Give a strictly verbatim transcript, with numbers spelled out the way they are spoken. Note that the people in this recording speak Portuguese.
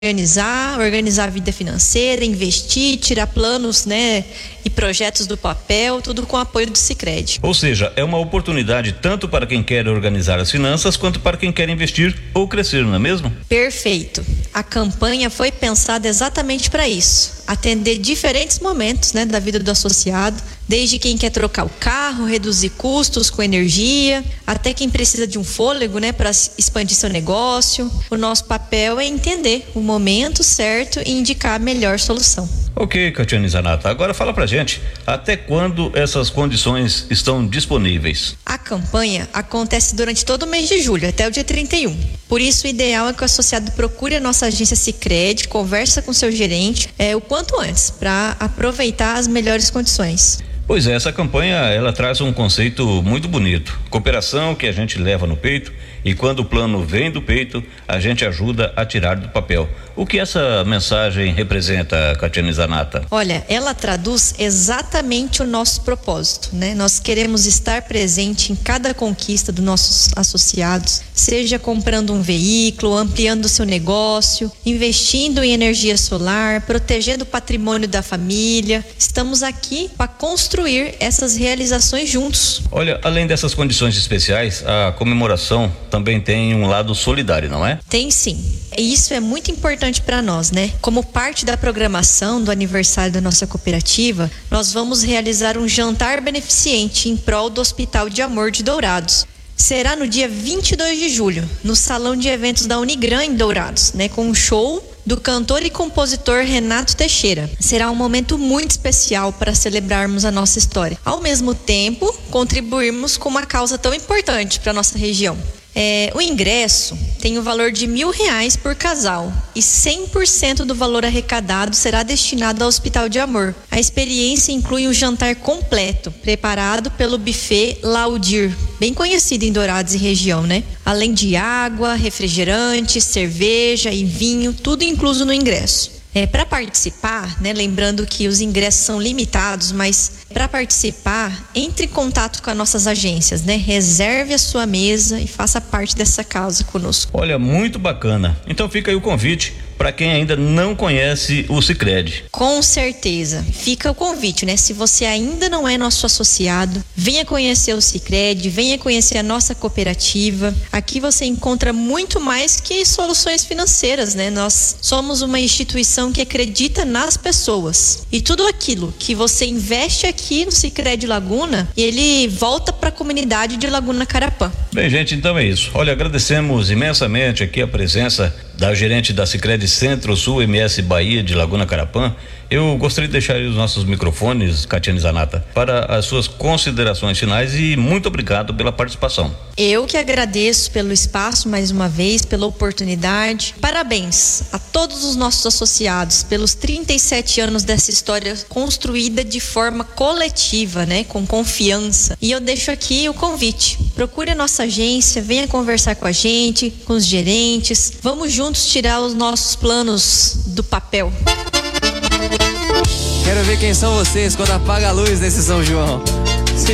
organizar, organizar a vida financeira, investir, tirar planos, né, e projetos do papel, tudo com o apoio do Sicredi. Ou seja, é uma oportunidade tanto para quem quer organizar as finanças quanto para quem quer investir ou crescer, não é mesmo? Perfeito. A campanha foi pensada exatamente para isso, atender diferentes momentos, né, da vida do associado, desde quem quer trocar o carro, reduzir custos com energia, até quem precisa de um fôlego, né, para expandir seu negócio. O nosso papel é entender o momento certo e indicar a melhor solução. Ok, Catiane Zanata, agora fala pra gente, até quando essas condições estão disponíveis? A campanha acontece durante todo o mês de julho, até o dia trinta e um. Por isso, o ideal é que o associado procure a nossa agência Sicredi, conversa com seu gerente é, o quanto antes, para aproveitar as melhores condições. Pois é, essa campanha, ela traz um conceito muito bonito, cooperação que a gente leva no peito e quando o plano vem do peito, a gente ajuda a tirar do papel. O que essa mensagem representa, Catiane Zanata? Olha, ela traduz exatamente o nosso propósito, né? Nós queremos estar presente em cada conquista dos nossos associados, seja comprando um veículo, ampliando o seu negócio, investindo em energia solar, protegendo o patrimônio da família. Estamos aqui para construir essas realizações juntos. Olha, além dessas condições especiais, a comemoração também tem um lado solidário, não é? Tem sim. E isso é muito importante para nós, né? Como parte da programação do aniversário da nossa cooperativa, nós vamos realizar um jantar beneficente em prol do Hospital de Amor de Dourados. Será no dia vinte e dois de julho, no Salão de Eventos da Unigran em Dourados, né? Com um show do cantor e compositor Renato Teixeira. Será um momento muito especial para celebrarmos a nossa história. Ao mesmo tempo, contribuirmos com uma causa tão importante para a nossa região. É, o ingresso tem o valor de mil reais por casal e cem por cento do valor arrecadado será destinado ao Hospital de Amor. A experiência inclui um jantar completo, preparado pelo buffet Laudir, bem conhecido em Dourados e região, né? Além de água, refrigerante, cerveja e vinho, tudo incluso no ingresso. É, para participar, né, lembrando que os ingressos são limitados, mas para participar, entre em contato com as nossas agências, né? Reserve a sua mesa e faça parte dessa causa conosco. Olha, muito bacana. Então fica aí o convite para quem ainda não conhece o Sicredi. Com certeza. Fica o convite, né? Se você ainda não é nosso associado, venha conhecer o Sicredi, venha conhecer a nossa cooperativa. Aqui você encontra muito mais que soluções financeiras, né? Nós somos uma instituição que acredita nas pessoas. E tudo aquilo que você investe aqui no Sicredi Laguna, ele volta para a comunidade de Laguna Carapã. Bem, gente, então é isso. Olha, agradecemos imensamente aqui a presença da gerente da Sicredi Centro-Sul M S Bahia de Laguna Carapã. Eu gostaria de deixar aí os nossos microfones, Catiane Zanata, para as suas considerações finais e muito obrigado pela participação. Eu que agradeço pelo espaço mais uma vez, pela oportunidade. Parabéns a todos os nossos associados pelos trinta e sete anos dessa história construída de forma coletiva, né, com confiança. E eu deixo aqui o convite. Procure a nossa agência, venha conversar com a gente, com os gerentes. Vamos juntos tirar os nossos planos do papel. Quero ver quem são vocês quando apaga a luz nesse São João.